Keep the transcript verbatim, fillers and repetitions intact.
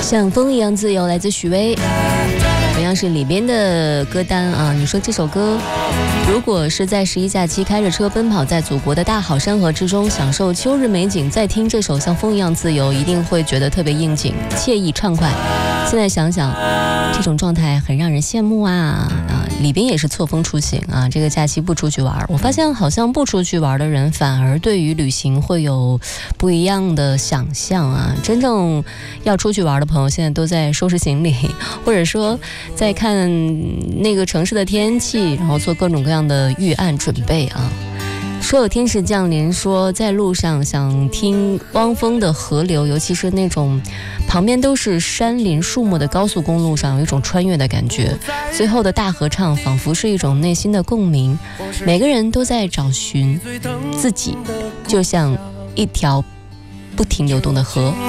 像风一样自由，来自许巍，同样是里边的歌单啊。你说这首歌如果是在十一假期开着车奔跑在祖国的大好山河之中，享受秋日美景，再听这首像风一样自由，一定会觉得特别应景、惬意、畅快。现在想想这种状态很让人羡慕啊啊！里边也是错峰出行啊，这个假期不出去玩，我发现好像不出去玩的人反而对于旅行会有不一样的想象啊。真正要出去玩的朋友现在都在收拾行李，或者说在看那个城市的天气，然后做各种各样的预案准备啊。说有天使降临说在路上想听汪峰的河流，尤其是那种旁边都是山林树木的高速公路上，有一种穿越的感觉，最后的大合唱仿佛是一种内心的共鸣，每个人都在找寻自己，就像一条不停流动的河。